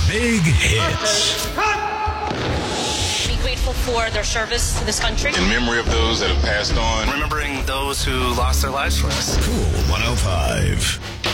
Big Hits. Be grateful for their service to this country. In memory of those that have passed on. Remembering those who lost their lives for us. Cool 105.